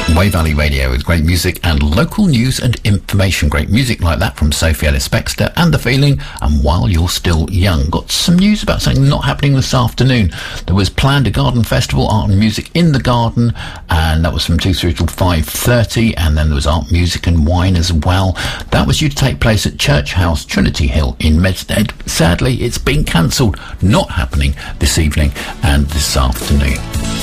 Way Valley Radio with great music and local news and information. Great music like that from Sophie Ellis-Bextor and The Feeling and While You're Still Young. Got some news about something not happening this afternoon. There was planned a garden festival, art and music in the garden, and that was from 2 through till 5:30, and then there was art, music and wine as well. That was due to take place at Church House, Trinity Hill in Medstead. Sadly, it's been cancelled. Not happening this evening and this afternoon.